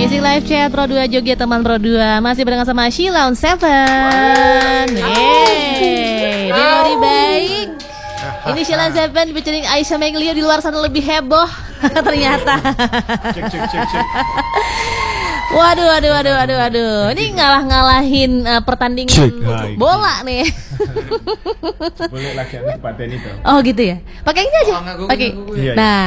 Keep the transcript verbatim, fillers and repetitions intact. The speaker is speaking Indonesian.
Music Live Chat Pro dua Jogja teman Pro dua masih barengan sama Sheila on Seven. Yeay, memori baik. Ini Sheila on Seven featuring Aisyah Meglio, di luar sana lebih heboh ternyata. Cek cek cek cek. Waduh, waduh, waduh, waduh, waduh. Ini ngalah-ngalahin uh, pertandingan Cek. bola nih. Boleh lagi anak paten itu. Oh gitu ya. Pakai ini aja. Oh, ngaku, Pakai. ngaku, ngaku. Nah.